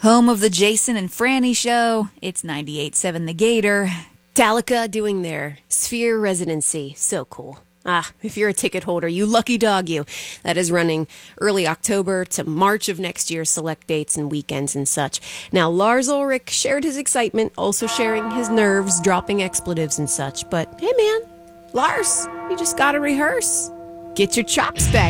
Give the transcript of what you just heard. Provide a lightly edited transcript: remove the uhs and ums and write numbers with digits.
Home of the Jason and Franny Show. It's 98.7 The Gator. Metallica doing their Sphere residency. So cool. If you're a ticket holder, you lucky dog you. That is running early October to March of next year, select dates and weekends and such. Now, Lars Ulrich shared his excitement, also sharing his nerves, dropping expletives and such. But hey, man, Lars, you just got to rehearse. Get your chops back.